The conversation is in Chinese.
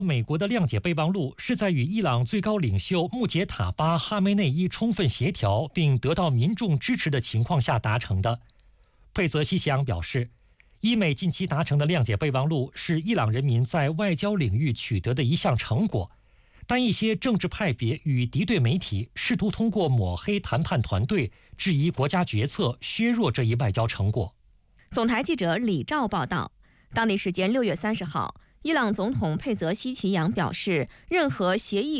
美国的谅解备忘录是在与伊朗最高领袖穆杰塔巴·哈梅内伊充分协调并得到民众支持的情况下达成的。佩泽西奇扬表示，伊美近期达成的谅解备忘录是伊朗人民在外交领域取得的一项成果，但一些政治派别与敌对媒体试图通过抹黑谈判团队，质疑国家决策，削弱这一外交成果。 总台记者李兆报道，当地时间6月30号，伊朗总统佩泽西奇扬表示，任何协议